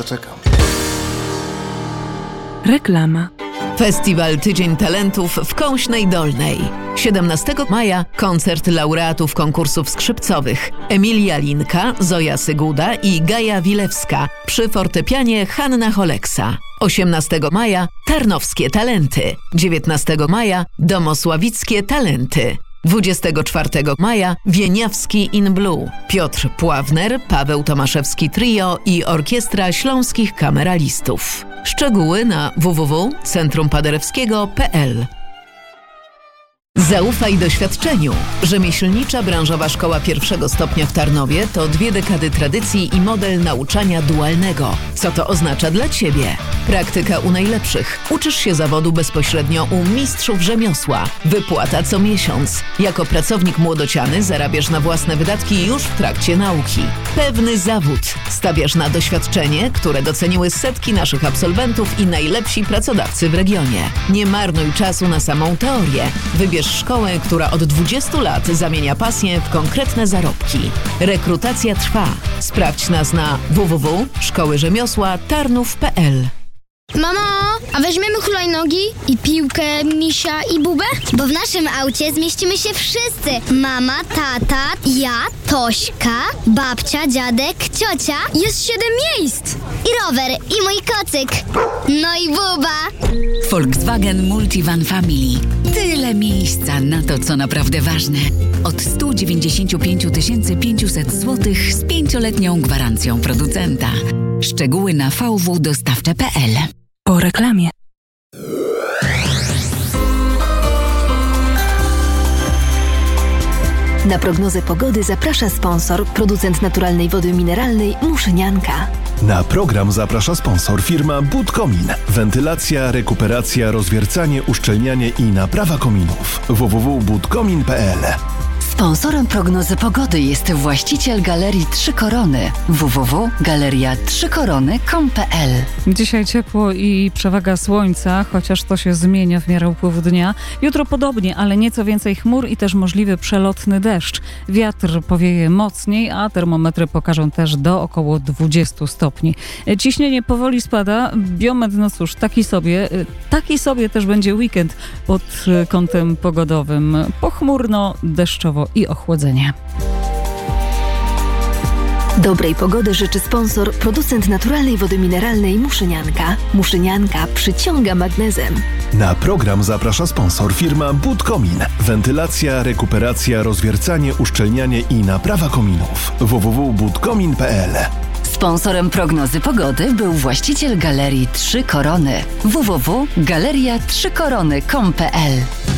zaczekam. Reklama. Festiwal Tydzień Talentów w Kąśnej Dolnej. 17 maja koncert laureatów konkursów skrzypcowych Emilia Linka, Zoja Syguda i Gaja Wilewska przy fortepianie Hanna Holeksa. 18 maja Tarnowskie Talenty. 19 maja Domosławickie Talenty. 24 maja Wieniawski in Blue. Piotr Pławner, Paweł Tomaszewski Trio i Orkiestra Śląskich Kameralistów. Szczegóły na www.centrumpaderewskiego.pl. Zaufaj doświadczeniu. Rzemieślnicza Branżowa Szkoła Pierwszego Stopnia w Tarnowie to 2 dekady tradycji i model nauczania dualnego. Co to oznacza dla Ciebie? Praktyka u najlepszych. Uczysz się zawodu bezpośrednio u mistrzów rzemiosła. Wypłata co miesiąc. Jako pracownik młodociany zarabiasz na własne wydatki już w trakcie nauki. Pewny zawód. Stawiasz na doświadczenie, które doceniły setki naszych absolwentów i najlepsi pracodawcy w regionie. Nie marnuj czasu na samą teorię. Wybierz szkołę, która od 20 lat zamienia pasję w konkretne zarobki. Rekrutacja trwa. Sprawdź nas na www.szkołyrzemiosła.tarnów.pl. Mamo, a weźmiemy hulajnogi i piłkę, misia i bubę? Bo w naszym aucie zmieścimy się wszyscy. Mama, tata, ja, Tośka, babcia, dziadek, ciocia. Jest 7 miejsc. I rower, i mój kocyk. No i buba. Volkswagen Multivan Family. Tyle miejsca na to, co naprawdę ważne. Od 195 500 zł z 5-letnią gwarancją producenta. Szczegóły na vwdostawcze.pl. Po reklamie. Na prognozę pogody zaprasza sponsor, producent naturalnej wody mineralnej Muszynianka. Na program zaprasza sponsor firma Budkomin. Wentylacja, rekuperacja, rozwiercanie, uszczelnianie i naprawa kominów. www.budkomin.pl. Sponsorem prognozy pogody jest właściciel Galerii Trzy Korony. www.galeria3korony.com.pl. Dzisiaj ciepło i przewaga słońca, chociaż to się zmienia w miarę upływu dnia. Jutro podobnie, ale nieco więcej chmur i też możliwy przelotny deszcz. Wiatr powieje mocniej, a termometry pokażą też do około 20 stopni. Ciśnienie powoli spada. Biometr, no cóż, taki sobie też będzie weekend pod kątem pogodowym. Pochmurno, deszczowo i ochłodzenie. Dobrej pogody życzy sponsor, producent naturalnej wody mineralnej Muszynianka. Muszynianka przyciąga magnezem. Na program zaprasza sponsor firma Budkomin. Wentylacja, rekuperacja, rozwiercanie, uszczelnianie i naprawa kominów. www.budkomin.pl. Sponsorem prognozy pogody był właściciel Galerii Trzy Korony. www.galeria3korony.com.pl.